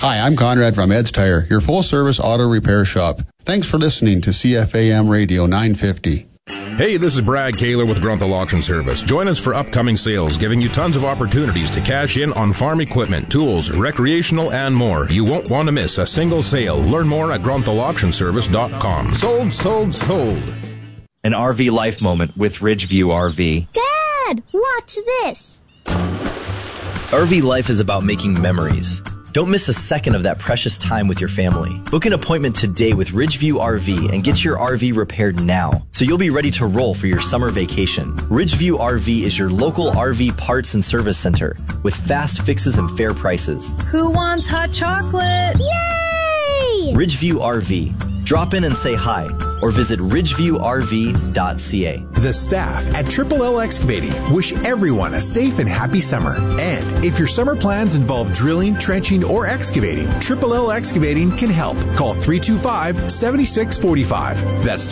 Hi, I'm Conrad from Ed's Tire, your full-service auto repair shop. Thanks for listening to CFAM Radio 950. Hey, this is Brad Kaler with Grunthal Auction Service. Join us for upcoming sales, giving you tons of opportunities to cash in on farm equipment, tools, recreational, and more. You won't want to miss a single sale. Learn more at grunthal.auctionservice.com. Sold, sold, sold. An RV life moment with Ridgeview RV. Dad, watch this. RV life is about making memories. Don't miss a second of that precious time with your family. Book an appointment today with Ridgeview RV and get your RV repaired now, so you'll be ready to roll for your summer vacation. Ridgeview RV is your local RV parts and service center with fast fixes and fair prices. Who wants hot chocolate? Yay! Ridgeview RV. Drop in and say hi, or visit ridgeviewrv.ca. The staff at Triple L Excavating wish everyone a safe and happy summer. And if your summer plans involve drilling, trenching, or excavating, Triple L Excavating can help. Call 325-7645. That's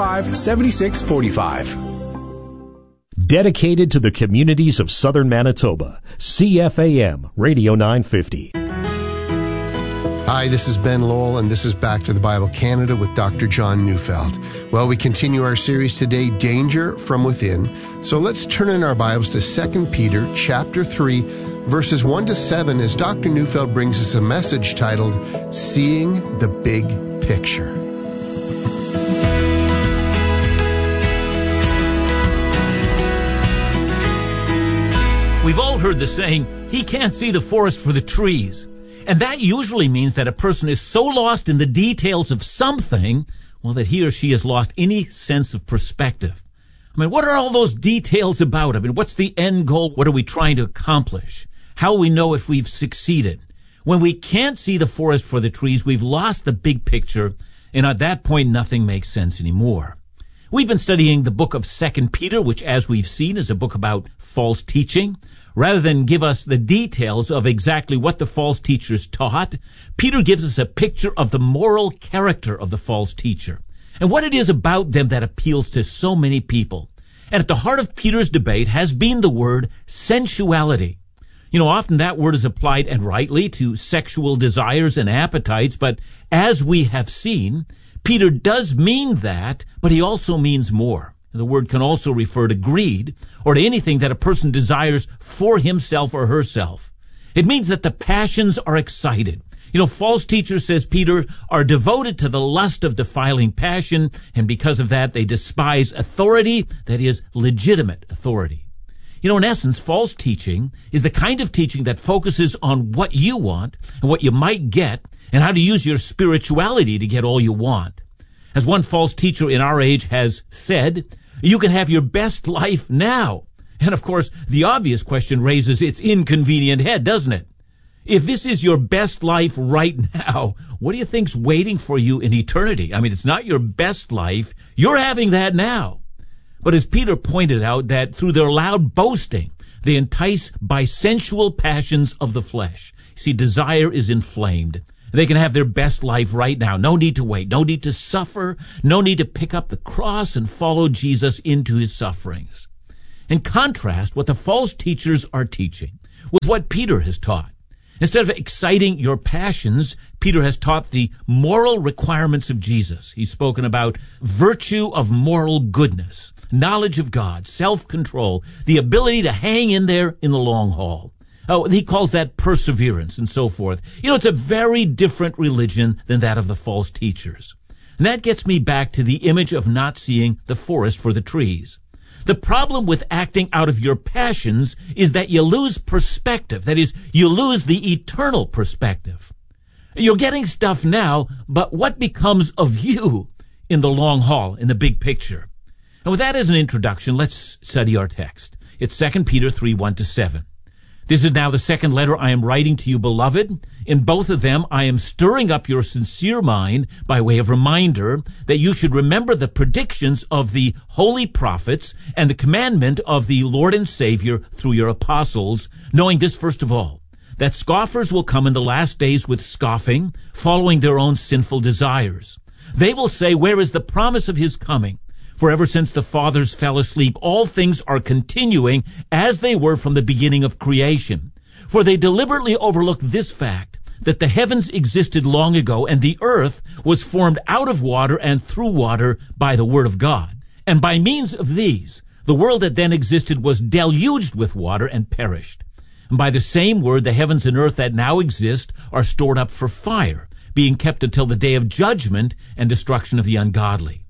325-7645. Dedicated to the communities of southern Manitoba, CFAM Radio 950. Hi, this is Ben Lowell, and this is Back to the Bible Canada with Dr. John Neufeld. Well, we continue our series today, Danger from Within. So let's turn in our Bibles to 2 Peter chapter 3, verses 1 to 7, as Dr. Neufeld brings us a message titled, Seeing the Big Picture. We've all heard the saying, he can't see the forest for the trees. And that usually means that a person is so lost in the details of something, well, that he or she has lost any sense of perspective. I mean, what are all those details about? I mean, what's the end goal? What are we trying to accomplish? How will we know if we've succeeded? When we can't see the forest for the trees, we've lost the big picture, and at that point, nothing makes sense anymore. We've been studying the book of 2 Peter, which, as we've seen, is a book about false teaching. Rather than give us the details of exactly what the false teachers taught, Peter gives us a picture of the moral character of the false teacher and what it is about them that appeals to so many people. And at the heart of Peter's debate has been the word sensuality. You know, often that word is applied, and rightly, to sexual desires and appetites, but as we have seen, Peter does mean that, but he also means more. The word can also refer to greed or to anything that a person desires for himself or herself. It means that the passions are excited. You know, false teachers, says Peter, are devoted to the lust of defiling passion, and because of that, they despise authority, that is, legitimate authority. You know, in essence, false teaching is the kind of teaching that focuses on what you want and what you might get and how to use your spirituality to get all you want. As one false teacher in our age has said, you can have your best life now. And of course, the obvious question raises its inconvenient head, doesn't it? If this is your best life right now, what do you think's waiting for you in eternity? I mean, it's not your best life. You're having that now. But as Peter pointed out, that through their loud boasting, they entice by sensual passions of the flesh. See, desire is inflamed. They can have their best life right now. No need to wait. No need to suffer. No need to pick up the cross and follow Jesus into his sufferings. In contrast, what the false teachers are teaching with what Peter has taught. Instead of exciting your passions, Peter has taught the moral requirements of Jesus. He's spoken about virtue of moral goodness, knowledge of God, self-control, the ability to hang in there in the long haul. Oh, he calls that perseverance and so forth. You know, it's a very different religion than that of the false teachers. And that gets me back to the image of not seeing the forest for the trees. The problem with acting out of your passions is that you lose perspective. That is, you lose the eternal perspective. You're getting stuff now, but what becomes of you in the long haul, in the big picture? And with that as an introduction, let's study our text. It's 2 Peter 3, 1 to 7. This is now the second letter I am writing to you, beloved. In both of them, I am stirring up your sincere mind by way of reminder that you should remember the predictions of the holy prophets and the commandment of the Lord and Savior through your apostles, knowing this first of all, that scoffers will come in the last days with scoffing, following their own sinful desires. They will say, where is the promise of his coming? For ever since the fathers fell asleep, all things are continuing as they were from the beginning of creation. For they deliberately overlook this fact, that the heavens existed long ago and the earth was formed out of water and through water by the word of God. And by means of these, the world that then existed was deluged with water and perished. And by the same word, the heavens and earth that now exist are stored up for fire, being kept until the day of judgment and destruction of the ungodly.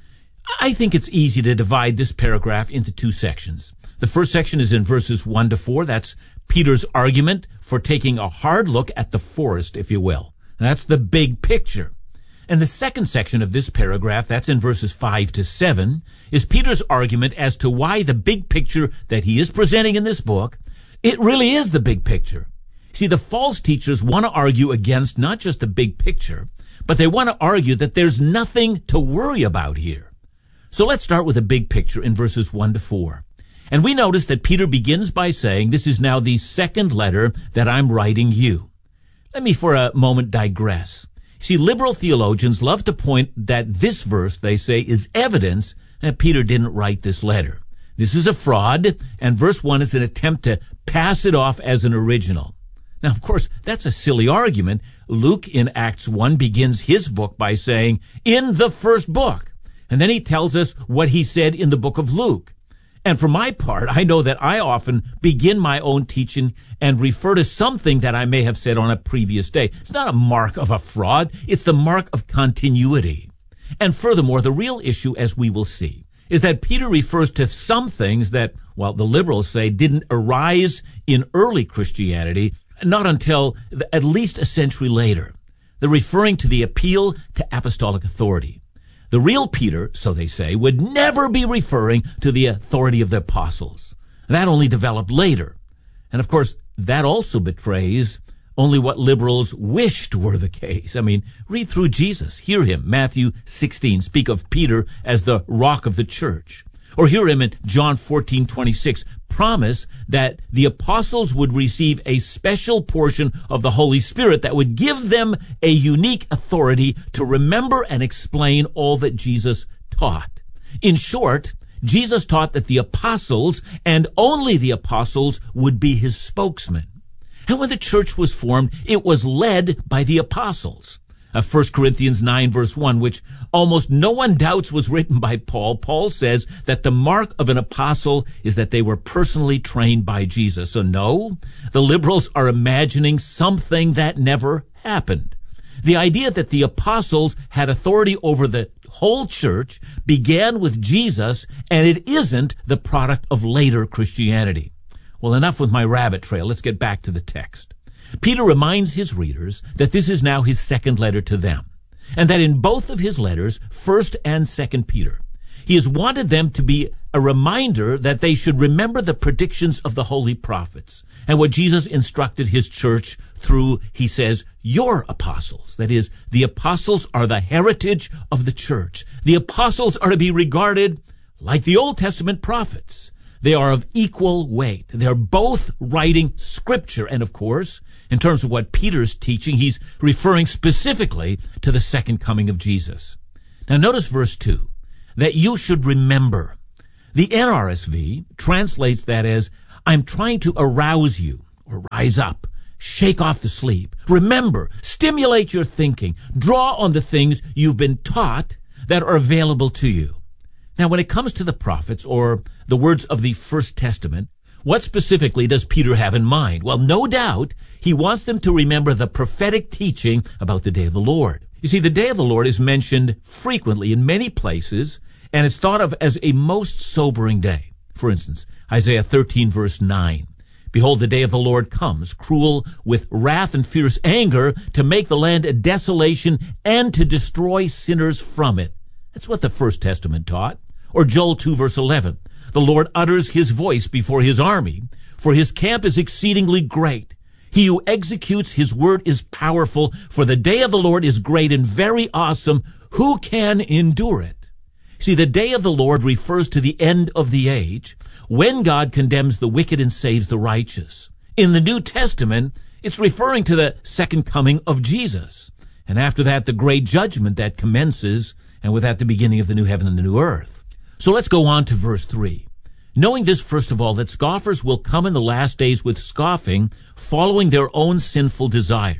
I think it's easy to divide this paragraph into two sections. The first section is in verses 1 to 4. That's Peter's argument for taking a hard look at the forest, if you will. And that's the big picture. And the second section of this paragraph, that's in verses 5 to 7, is Peter's argument as to why the big picture that he is presenting in this book, it really is the big picture. See, the false teachers want to argue against not just the big picture, but they want to argue that there's nothing to worry about here. So let's start with the big picture in verses 1 to 4. And we notice that Peter begins by saying, this is now the second letter that I'm writing you. Let me for a moment digress. See, liberal theologians love to point that this verse, they say, is evidence that Peter didn't write this letter. This is a fraud, and verse 1 is an attempt to pass it off as an original. Now, of course, that's a silly argument. Luke in Acts 1 begins his book by saying, in the first book. And then he tells us what he said in the book of Luke. And for my part, I know that I often begin my own teaching and refer to something that I may have said on a previous day. It's not a mark of a fraud. It's the mark of continuity. And furthermore, the real issue, as we will see, is that Peter refers to some things that, well, the liberals say didn't arise in early Christianity, not until at least a century later. They're referring to the appeal to apostolic authority. The real Peter, so they say, would never be referring to the authority of the apostles. That only developed later. And of course, that also betrays only what liberals wished were the case. I mean, read through Jesus. Hear him, Matthew 16, speak of Peter as the rock of the church. Or hear him in John 14:26, promise that the apostles would receive a special portion of the Holy Spirit that would give them a unique authority to remember and explain all that Jesus taught. In short, Jesus taught that the apostles, and only the apostles, would be his spokesman. And when the church was formed, it was led by the apostles. 1 Corinthians 9 verse 1, which almost no one doubts was written by Paul. Paul says that the mark of an apostle is that they were personally trained by Jesus. So no, the liberals are imagining something that never happened. The idea that the apostles had authority over the whole church began with Jesus, and it isn't the product of later Christianity. Well, enough with my rabbit trail. Let's get back to the text. Peter reminds his readers that this is now his second letter to them, and that in both of his letters, 1st and 2nd Peter, he has wanted them to be a reminder that they should remember the predictions of the holy prophets and what Jesus instructed his church through, he says, your apostles. That is, the apostles are the heritage of the church. The apostles are to be regarded like the Old Testament prophets. They are of equal weight. They're both writing scripture. And of course, in terms of what Peter's teaching, he's referring specifically to the second coming of Jesus. Now notice verse 2, that you should remember. The NRSV translates that as, I'm trying to arouse you, or rise up, shake off the sleep. Remember, stimulate your thinking, draw on the things you've been taught that are available to you. Now, when it comes to the prophets, or the words of the First Testament, what specifically does Peter have in mind? Well, no doubt, he wants them to remember the prophetic teaching about the day of the Lord. You see, the day of the Lord is mentioned frequently in many places, and it's thought of as a most sobering day. For instance, Isaiah 13, verse 9. Behold, the day of the Lord comes, cruel with wrath and fierce anger, to make the land a desolation and to destroy sinners from it. That's what the First Testament taught. Or Joel 2 verse 11, the Lord utters his voice before his army, for his camp is exceedingly great. He who executes his word is powerful, for the day of the Lord is great and very awesome. Who can endure it? See, the day of the Lord refers to the end of the age, when God condemns the wicked and saves the righteous. In the New Testament, it's referring to the second coming of Jesus. And after that, the great judgment that commences, and with that, the beginning of the new heaven and the new earth. So let's go on to verse 3. Knowing this, first of all, that scoffers will come in the last days with scoffing, following their own sinful desires.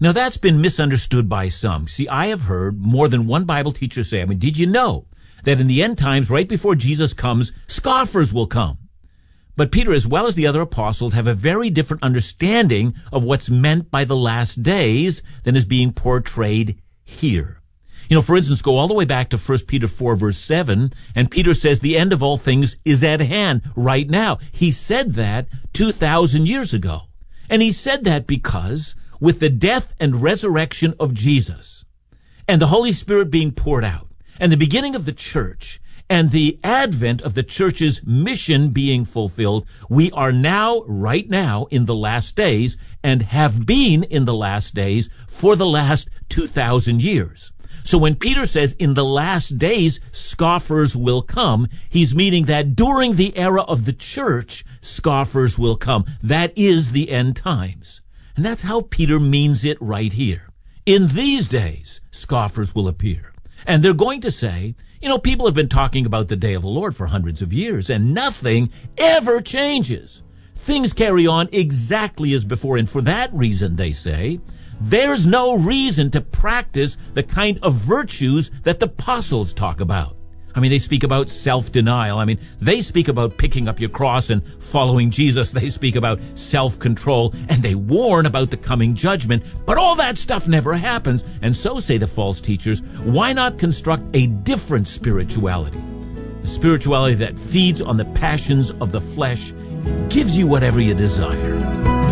Now, that's been misunderstood by some. See, I have heard more than one Bible teacher say, did you know that in the end times, right before Jesus comes, scoffers will come? But Peter, as well as the other apostles, have a very different understanding of what's meant by the last days than is being portrayed here. For instance, go all the way back to 1 Peter 4, verse 7, and Peter says the end of all things is at hand right now. He said that 2,000 years ago. And he said that because with the death and resurrection of Jesus and the Holy Spirit being poured out and the beginning of the church and the advent of the church's mission being fulfilled, we are now, right now, in the last days and have been in the last days for the last 2,000 years. So when Peter says in the last days scoffers will come, he's meaning that during the era of the church, scoffers will come. That is the end times. And that's how Peter means it right here. In these days, scoffers will appear. And they're going to say, people have been talking about the day of the Lord for hundreds of years, and nothing ever changes. Things carry on exactly as before, and for that reason, they say, there's no reason to practice the kind of virtues that the apostles talk about. They speak about self-denial. They speak about picking up your cross and following Jesus. They speak about self-control, and they warn about the coming judgment. But all that stuff never happens. And so, say the false teachers, why not construct a different spirituality? A spirituality that feeds on the passions of the flesh and gives you whatever you desire.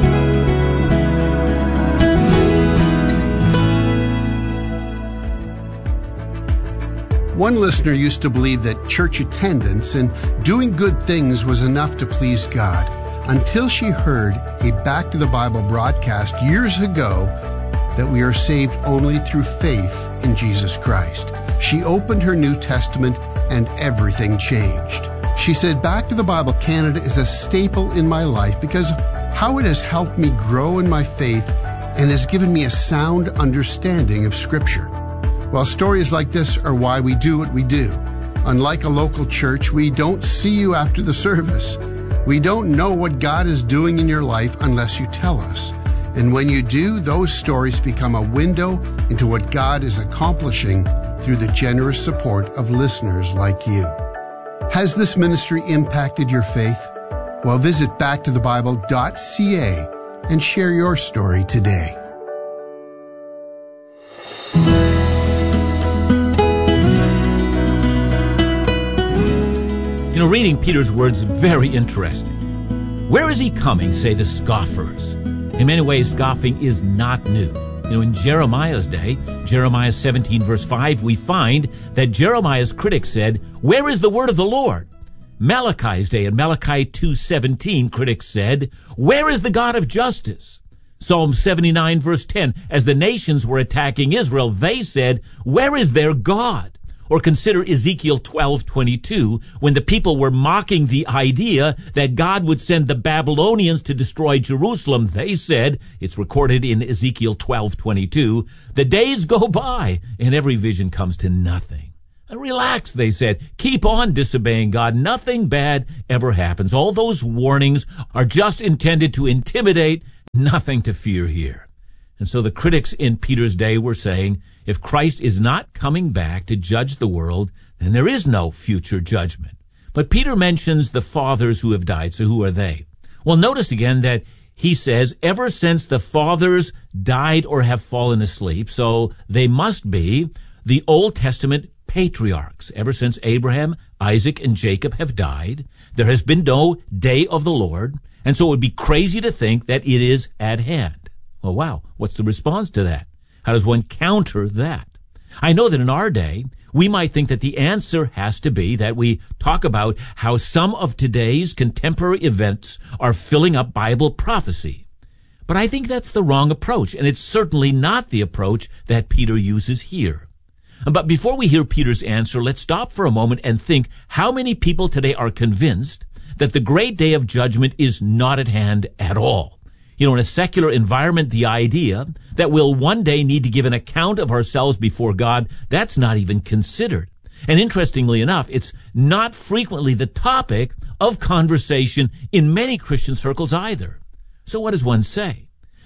One listener used to believe that church attendance and doing good things was enough to please God, until she heard a Back to the Bible broadcast years ago that we are saved only through faith in Jesus Christ. She opened her New Testament and everything changed. She said, Back to the Bible Canada is a staple in my life because how it has helped me grow in my faith and has given me a sound understanding of Scripture. Well, stories like this are why we do what we do. Unlike a local church, we don't see you after the service. We don't know what God is doing in your life unless you tell us. And when you do, those stories become a window into what God is accomplishing through the generous support of listeners like you. Has this ministry impacted your faith? Well, visit backtothebible.ca and share your story today. Reading Peter's words is very interesting. Where is he coming, say the scoffers? In many ways, scoffing is not new. In Jeremiah's day, Jeremiah 17 verse 5, we find that Jeremiah's critics said, where is the word of the Lord? Malachi's day, in Malachi 2:17, critics said, where is the God of justice? Psalm 79 verse 10, as the nations were attacking Israel, they said, where is their God? Or consider Ezekiel 12:22, when the people were mocking the idea that God would send the Babylonians to destroy Jerusalem. They said, it's recorded in Ezekiel 12:22, the days go by and every vision comes to nothing. Relax, they said. Keep on disobeying God. Nothing bad ever happens. All those warnings are just intended to intimidate. Nothing to fear here. And so the critics in Peter's day were saying, if Christ is not coming back to judge the world, then there is no future judgment. But Peter mentions the fathers who have died. So who are they? Well, notice again that he says, ever since the fathers died or have fallen asleep, so they must be the Old Testament patriarchs. Ever since Abraham, Isaac, and Jacob have died, there has been no day of the Lord, and so it would be crazy to think that it is at hand. Well, wow, what's the response to that? How does one counter that? I know that in our day, we might think that the answer has to be that we talk about how some of today's contemporary events are filling up Bible prophecy. But I think that's the wrong approach, and it's certainly not the approach that Peter uses here. But before we hear Peter's answer, let's stop for a moment and think how many people today are convinced that the great day of judgment is not at hand at all. In a secular environment, the idea that we'll one day need to give an account of ourselves before God, that's not even considered. And interestingly enough, it's not frequently the topic of conversation in many Christian circles either. So what does one say?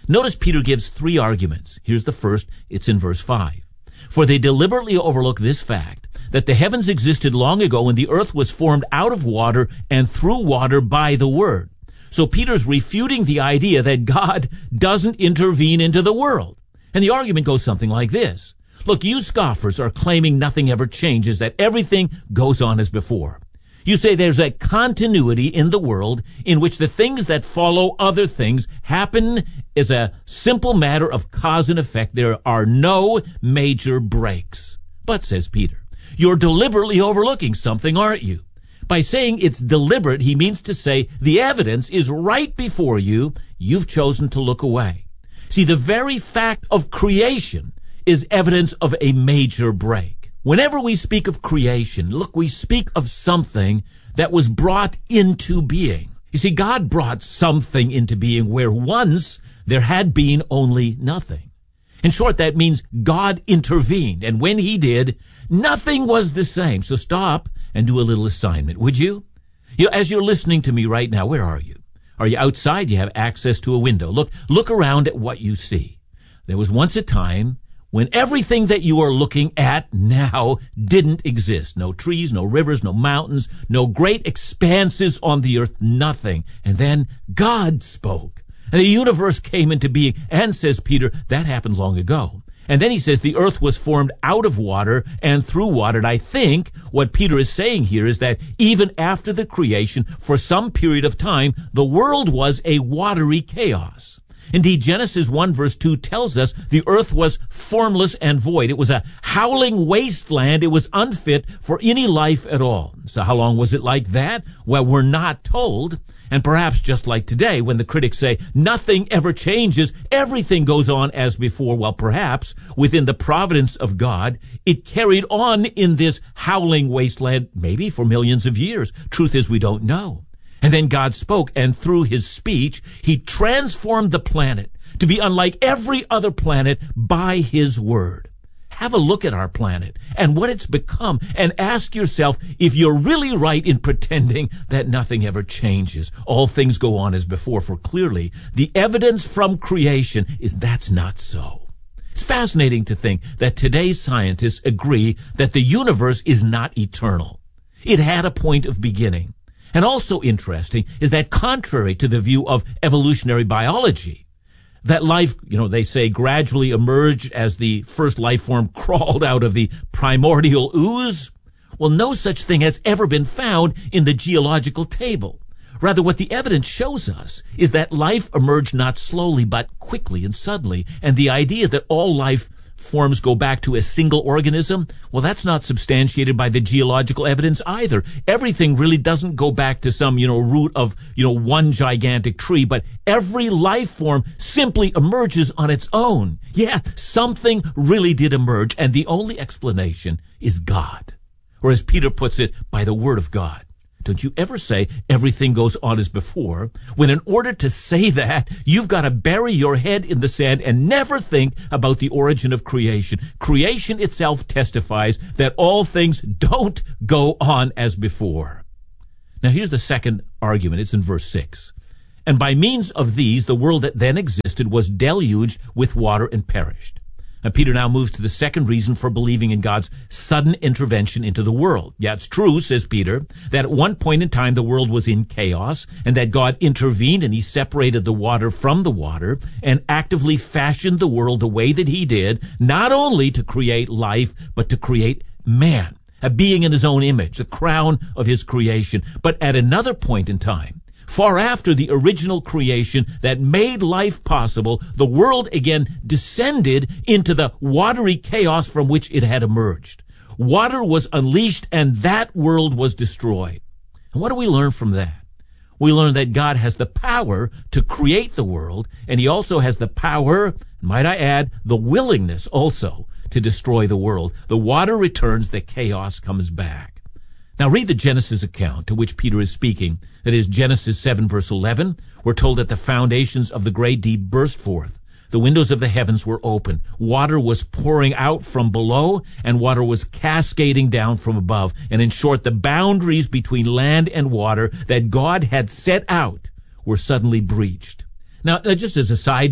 Notice Peter gives 3 arguments. Here's the first. It's in verse 5. For they deliberately overlook this fact, that the heavens existed long ago when the earth was formed out of water and through water by the Word. So Peter's refuting the idea that God doesn't intervene into the world. And the argument goes something like this. Look, you scoffers are claiming nothing ever changes, that everything goes on as before. You say there's a continuity in the world in which the things that follow other things happen as a simple matter of cause and effect. There are no major breaks. But, says Peter, you're deliberately overlooking something, aren't you? By saying it's deliberate, he means to say the evidence is right before you. You've chosen to look away. See, the very fact of creation is evidence of a major break. Whenever we speak of creation, look, we speak of something that was brought into being. You see, God brought something into being where once there had been only nothing. In short, that means God intervened, and when he did, nothing was the same. So stop and do a little assignment, would you? As you're listening to me right now, where are you? Are you outside? You have access to a window. Look around at what you see. There was once a time when everything that you are looking at now didn't exist. No trees, no rivers, no mountains, no great expanses on the earth, nothing. And then God spoke, and the universe came into being. And, says Peter, that happened long ago. And then he says the earth was formed out of water and through water. And I think what Peter is saying here is that even after the creation, for some period of time, the world was a watery chaos. Indeed, Genesis 1 verse 2 tells us the earth was formless and void. It was a howling wasteland. It was unfit for any life at all. So how long was it like that? Well, we're not told. And perhaps just like today, when the critics say nothing ever changes, everything goes on as before, well, perhaps within the providence of God, it carried on in this howling wasteland, maybe for millions of years. Truth is, we don't know. And then God spoke, and through his speech, he transformed the planet to be unlike every other planet by his word. Have a look at our planet and what it's become, and ask yourself if you're really right in pretending that nothing ever changes. All things go on as before, for clearly the evidence from creation is that's not so. It's fascinating to think that today's scientists agree that the universe is not eternal. It had a point of beginning. And also interesting is that contrary to the view of evolutionary biology, that life, they say gradually emerged as the first life form crawled out of the primordial ooze. Well, no such thing has ever been found in the geological table. Rather, what the evidence shows us is that life emerged not slowly, but quickly and suddenly. And the idea that all life forms go back to a single organism, well, that's not substantiated by the geological evidence either. Everything really doesn't go back to some, root of, one gigantic tree, but every life form simply emerges on its own. Yeah, something really did emerge, and the only explanation is God. Or as Peter puts it, by the word of God. Don't you ever say everything goes on as before, when in order to say that, you've got to bury your head in the sand and never think about the origin of creation. Creation itself testifies that all things don't go on as before. Now here's the second argument. It's in verse 6. And by means of these, the world that then existed was deluged with water and perished. And Peter now moves to the second reason for believing in God's sudden intervention into the world. Yeah, it's true, says Peter, that at one point in time the world was in chaos, and that God intervened and he separated the water from the water and actively fashioned the world the way that he did, not only to create life, but to create man, a being in his own image, the crown of his creation. But at another point in time, far after the original creation that made life possible, the world again descended into the watery chaos from which it had emerged. Water was unleashed, and that world was destroyed. And what do we learn from that? We learn that God has the power to create the world, and he also has the power, might I add, the willingness also to destroy the world. The water returns, the chaos comes back. Now read the Genesis account to which Peter is speaking. That is Genesis 7 verse 11. We're told that the foundations of the great deep burst forth. The windows of the heavens were open. Water was pouring out from below, and water was cascading down from above. And in short, the boundaries between land and water that God had set out were suddenly breached. Now, just as a side note,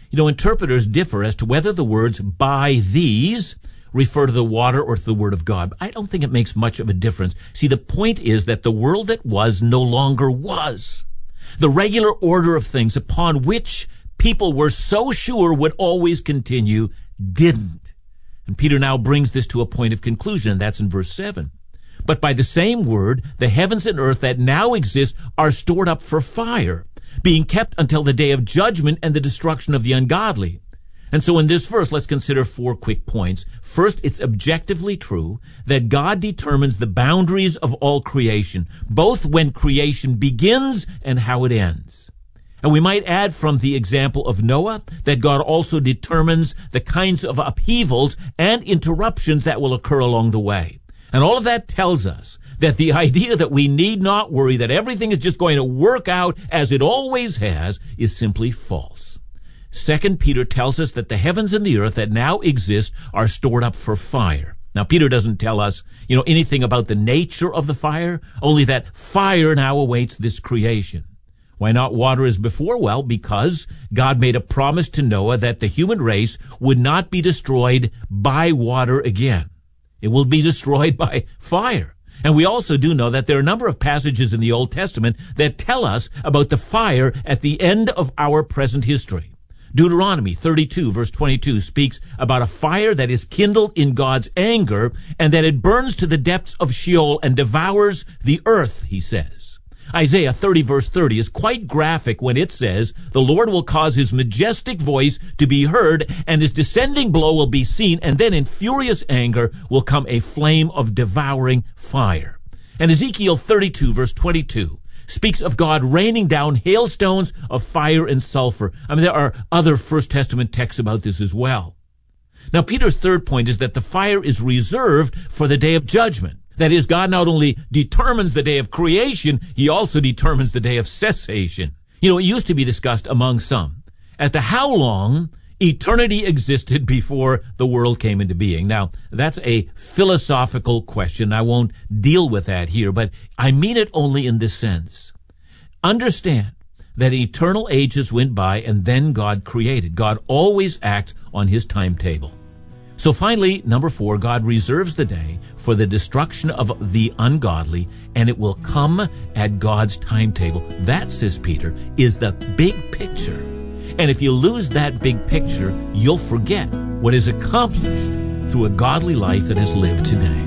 Interpreters differ as to whether the words by these refer to the water or to the Word of God. I don't think it makes much of a difference. See, the point is that the world that was no longer was. The regular order of things upon which people were so sure would always continue didn't. And Peter now brings this to a point of conclusion, and that's in verse 7. But by the same word, the heavens and earth that now exist are stored up for fire, being kept until the day of judgment and the destruction of the ungodly. And so in this verse, let's consider 4 quick points. First, it's objectively true that God determines the boundaries of all creation, both when creation begins and how it ends. And we might add from the example of Noah that God also determines the kinds of upheavals and interruptions that will occur along the way. And all of that tells us that the idea that we need not worry, that everything is just going to work out as it always has, is simply false. 2 Peter tells us that the heavens and the earth that now exist are stored up for fire. Now, Peter doesn't tell us, anything about the nature of the fire, only that fire now awaits this creation. Why not water as before? Well, because God made a promise to Noah that the human race would not be destroyed by water again. It will be destroyed by fire. And we also do know that there are a number of passages in the Old Testament that tell us about the fire at the end of our present history. Deuteronomy 32 verse 22 speaks about a fire that is kindled in God's anger and that it burns to the depths of Sheol and devours the earth, he says. Isaiah 30 verse 30 is quite graphic when it says, the Lord will cause his majestic voice to be heard and his descending blow will be seen, and then in furious anger will come a flame of devouring fire. And Ezekiel 32 verse 22 speaks of God raining down hailstones of fire and sulfur. There are other First Testament texts about this as well. Now, Peter's third point is that the fire is reserved for the day of judgment. That is, God not only determines the day of creation, he also determines the day of cessation. It used to be discussed among some as to how long eternity existed before the world came into being. Now, that's a philosophical question. I won't deal with that here, but I mean it only in this sense. Understand that eternal ages went by and then God created. God always acts on his timetable. So finally, number 4, God reserves the day for the destruction of the ungodly, and it will come at God's timetable. That, says Peter, is the big picture. And if you lose that big picture, you'll forget what is accomplished through a godly life that is lived today.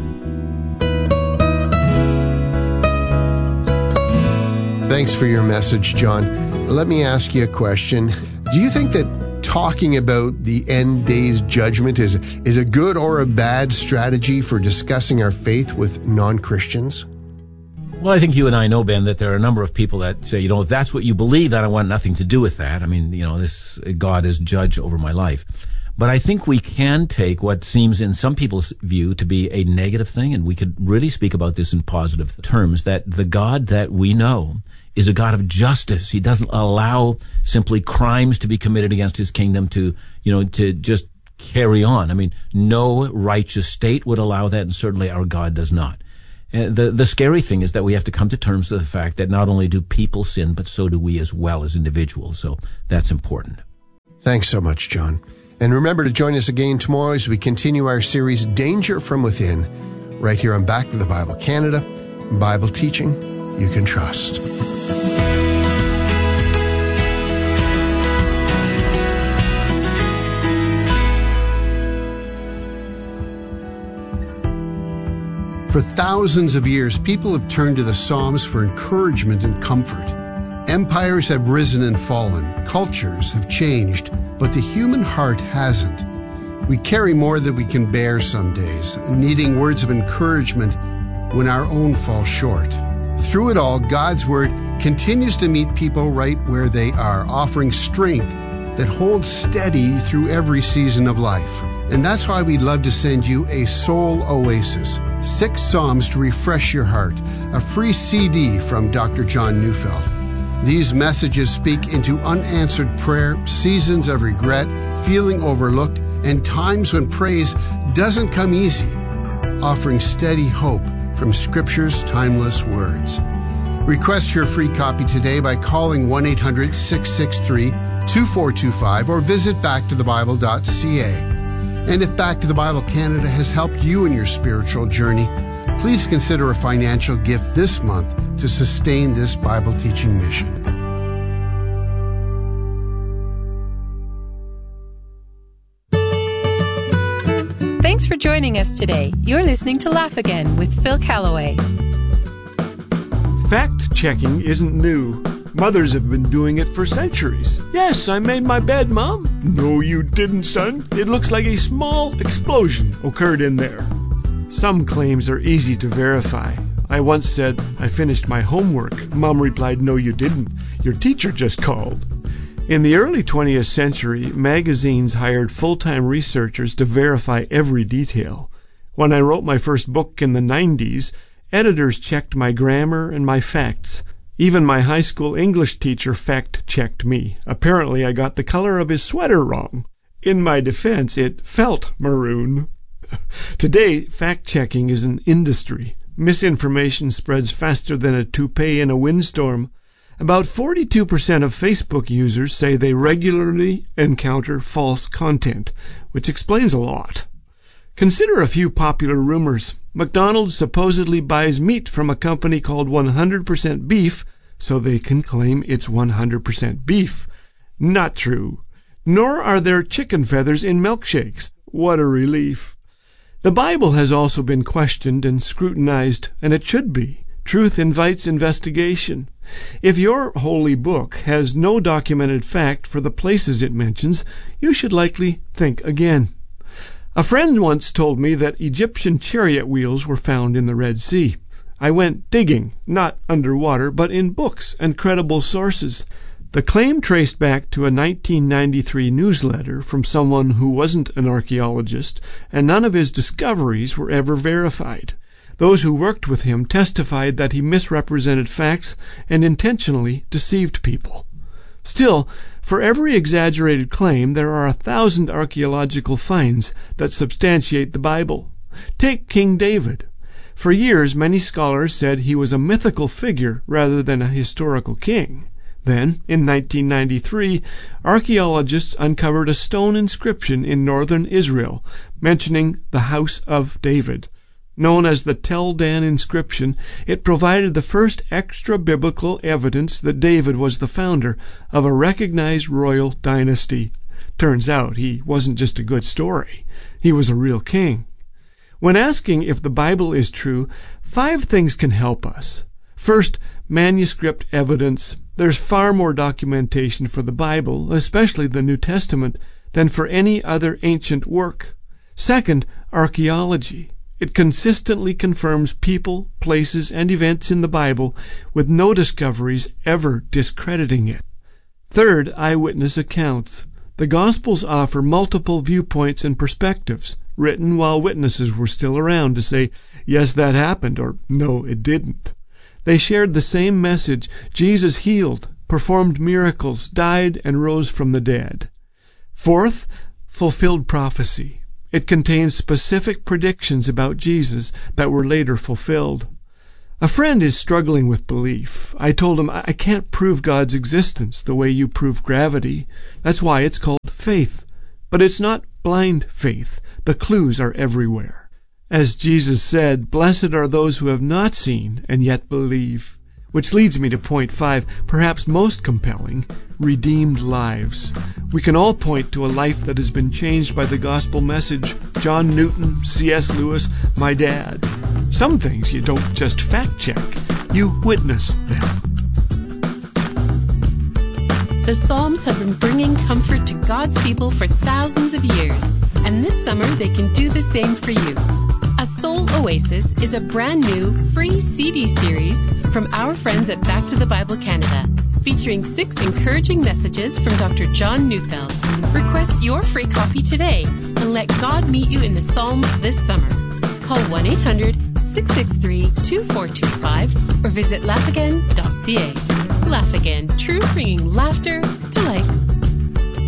Thanks for your message, John. Let me ask you a question. Do you think that talking about the end days judgment is a good or a bad strategy for discussing our faith with non-Christians? Well, I think you and I know, Ben, that there are a number of people that say, if that's what you believe, then I want nothing to do with that. This God is judge over my life. But I think we can take what seems in some people's view to be a negative thing, and we could really speak about this in positive terms, that the God that we know is a God of justice. He doesn't allow simply crimes to be committed against his kingdom to just carry on. No righteous state would allow that, and certainly our God does not. The scary thing is that we have to come to terms with the fact that not only do people sin, but so do we as well as individuals. So that's important. Thanks so much, John. And remember to join us again tomorrow as we continue our series, Danger from Within, right here on Back to the Bible Canada, Bible teaching you can trust. For thousands of years, people have turned to the Psalms for encouragement and comfort. Empires have risen and fallen, cultures have changed, but the human heart hasn't. We carry more than we can bear some days, needing words of encouragement when our own fall short. Through it all, God's Word continues to meet people right where they are, offering strength that holds steady through every season of life. And that's why we'd love to send you a Soul Oasis, 6 Psalms to refresh your heart, a free CD from Dr. John Neufeld. These messages speak into unanswered prayer, seasons of regret, feeling overlooked, and times when praise doesn't come easy, offering steady hope from Scripture's timeless words. Request your free copy today by calling 1-800-663-2727 2425 or visit backtothebible.ca. And if Back to the Bible Canada has helped you in your spiritual journey, please consider a financial gift this month to sustain this Bible teaching mission. Thanks for joining us today. You're listening to Laugh Again with Phil Callaway. Fact-checking isn't new. Mothers have been doing it for centuries. Yes, I made my bed, Mom. No, you didn't, son. It looks like a small explosion occurred in there. Some claims are easy to verify. I once said, I finished my homework. Mom replied, no, you didn't. Your teacher just called. In the early 20th century, magazines hired full-time researchers to verify every detail. When I wrote my first book in the 90s, editors checked my grammar and my facts. Even my high school English teacher fact-checked me. Apparently, I got the color of his sweater wrong. In my defense, it felt maroon. Today, fact-checking is an industry. Misinformation spreads faster than a toupee in a windstorm. About 42% of Facebook users say they regularly encounter false content, which explains a lot. Consider a few popular rumors. McDonald's supposedly buys meat from a company called 100% Beef so they can claim it's 100% beef. Not true. Nor are there chicken feathers in milkshakes. What a relief. The Bible has also been questioned and scrutinized, and it should be. Truth invites investigation. If your holy book has no documented fact for the places it mentions, you should likely think again. A friend once told me that Egyptian chariot wheels were found in the Red Sea. I went digging, not underwater, but in books and credible sources. The claim traced back to a 1993 newsletter from someone who wasn't an archaeologist, and none of his discoveries were ever verified. Those who worked with him testified that he misrepresented facts and intentionally deceived people. Still, for every exaggerated claim, there are 1,000 archaeological finds that substantiate the Bible. Take King David. For years, many scholars said he was a mythical figure rather than a historical king. Then, in 1993, archaeologists uncovered a stone inscription in northern Israel mentioning the House of David. Known as the Tel Dan inscription, it provided the first extra-biblical evidence that David was the founder of a recognized royal dynasty. Turns out he wasn't just a good story. He was a real king. When asking if the Bible is true, 5 things can help us. First, manuscript evidence. There's far more documentation for the Bible, especially the New Testament, than for any other ancient work. Second, archaeology. It consistently confirms people, places, and events in the Bible with no discoveries ever discrediting it. Third, eyewitness accounts. The Gospels offer multiple viewpoints and perspectives, written while witnesses were still around to say, yes, that happened, or no, it didn't. They shared the same message. Jesus healed, performed miracles, died, and rose from the dead. Fourth, fulfilled prophecy. It contains specific predictions about Jesus that were later fulfilled. A friend is struggling with belief. I told him, I can't prove God's existence the way you prove gravity. That's why it's called faith. But it's not blind faith. The clues are everywhere. As Jesus said, blessed are those who have not seen and yet believe. Which leads me to point 5, perhaps most compelling, redeemed lives. We can all point to a life that has been changed by the gospel message. John Newton, C.S. Lewis, my dad. Some things you don't just fact-check, you witness them. The Psalms have been bringing comfort to God's people for thousands of years, and this summer they can do the same for you. A Soul Oasis is a brand new, free CD series from our friends at Back to the Bible Canada, featuring 6 encouraging messages from Dr. John Neufeld. Request your free copy today and let God meet you in the Psalms this summer. Call 1-800-663-2425 or visit laughagain.ca. Laugh Again, true bringing laughter to life.